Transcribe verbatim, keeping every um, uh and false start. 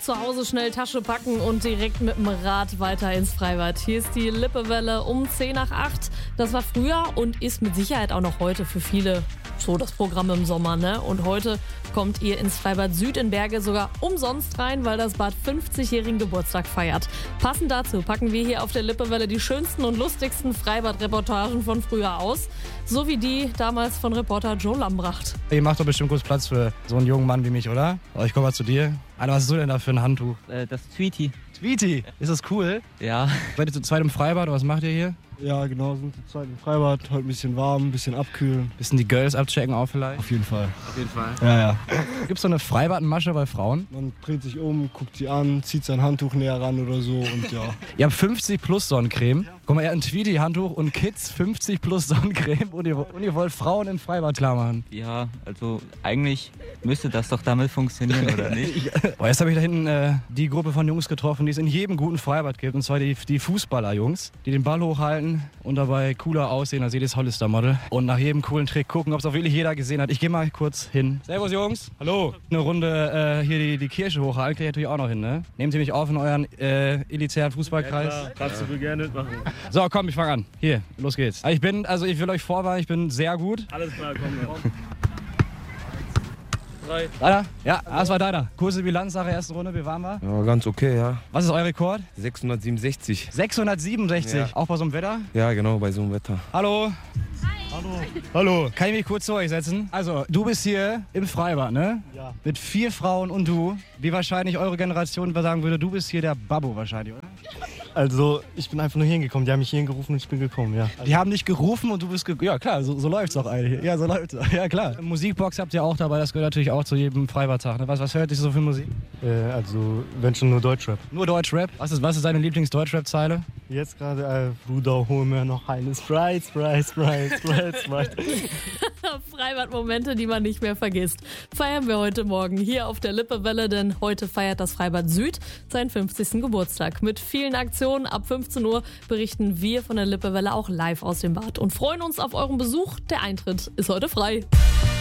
zu Hause schnell Tasche packen und direkt mit dem Rad weiter ins Freibad. Hier ist die Lippewelle um zehn nach acht. Das war früher und ist mit Sicherheit auch noch heute für viele so das Programm im Sommer, ne? Und heute kommt ihr ins Freibad Süd in Berge sogar umsonst rein, weil das Bad fünfzigjährigen Geburtstag feiert. Passend dazu packen wir hier auf der Lippewelle die schönsten und lustigsten Freibad-Reportagen von früher aus. So wie die damals von Reporter Joe Lambracht. Ihr macht doch bestimmt kurz Platz für so einen jungen Mann wie mich, oder? Aber ich komme mal zu dir. Alter, was hast du denn da für ein Handtuch? Äh, das Tweety. Tweety, ist das cool? Ja. Seid ihr zu zweit im Freibad oder was macht ihr hier? Ja, genau, sind zu zweit im Freibad. Heute ein bisschen warm, ein bisschen abkühlen. Bisschen die Girls abchecken auch vielleicht? Auf jeden Fall. Auf jeden Fall. Ja, ja. Gibt's so eine Freibadmasche bei Frauen? Man dreht sich um, guckt sie an, zieht sein Handtuch näher ran oder so und ja. Ihr habt fünfzig plus Sonnencreme. Guck mal, ihr habt ein Tweety-Handtuch und Kids fünfzig plus Sonnencreme und ihr, und ihr wollt Frauen im Freibad klar machen. Ja, also eigentlich müsste das doch damit funktionieren, oder nicht? Oh, jetzt habe ich da hinten äh, die Gruppe von Jungs getroffen, die es in jedem guten Freibad gibt. Und zwar die, die Fußballer-Jungs, die den Ball hochhalten und dabei cooler aussehen als jedes Hollister-Model. Und nach jedem coolen Trick gucken, ob es auch wirklich jeder gesehen hat. Ich gehe mal kurz hin. Servus, Jungs. Hallo. Eine Runde äh, hier die, die Kirche hochhalten, kriege ich natürlich auch noch hin, ne? Nehmt ihr mich auf in euren äh, elitären Fußballkreis? Ja, kannst du gerne mitmachen. So, komm, ich fange an. Hier, los geht's. Ich bin, also ich will euch vorwarnen, ich bin sehr gut. Alles klar, komm. komm. Drei. Deiner? Ja, das war deiner. Kurze Bilanz nach der ersten Runde, wie waren wir? Ja, ganz okay, ja. Was ist euer Rekord? sechshundertsiebenundsechzig. sechshundertsiebenundsechzig. Ja. Auch bei so einem Wetter? Ja, genau, bei so einem Wetter. Hallo. Hallo. Hallo. Kann ich mich kurz zu euch setzen? Also, du bist hier im Freibad, ne? Ja. Mit vier Frauen und du. Wie wahrscheinlich eure Generation sagen würde, du bist hier der Babbo wahrscheinlich, oder? Also, ich bin einfach nur hierhin gekommen. Die haben mich hierhin gerufen und ich bin gekommen, ja. Die haben dich gerufen und du bist ge Ja klar, so, so läuft's doch eigentlich. Ja, so läuft's. Ja klar. Musikbox habt ihr auch dabei, das gehört natürlich auch zu jedem Freibadtag. Ne? Was, was hört ihr so für Musik? Äh, also, wenn schon nur Deutschrap. Nur Deutschrap? Was ist, was ist deine Lieblings-Deutschrap-Zeile? Jetzt gerade, äh, Bruder, hol mir noch eine Sprite, Sprite, Sprite, Sprite, Sprite. Freibad-Momente, die man nicht mehr vergisst. Feiern wir heute Morgen hier auf der Lippewelle, denn heute feiert das Freibad Süd seinen fünfzigsten Geburtstag. Mit vielen Aktionen ab fünfzehn Uhr berichten wir von der Lippewelle auch live aus dem Bad und freuen uns auf euren Besuch. Der Eintritt ist heute frei.